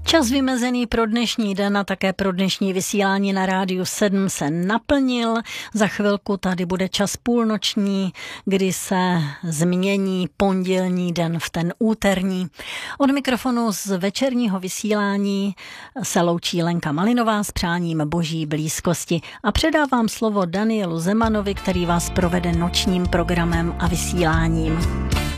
Čas vymezený pro dnešní den a také pro dnešní vysílání na Rádiu 7 se naplnil. Za chvilku tady bude čas půlnoční, kdy se změní pondělní den v ten úterní. Od mikrofonu z večerního vysílání se loučí Lenka Malinová s přáním boží blízkosti a předávám slovo Danielu Zemanovi, který vás provede nočním programem a vysíláním.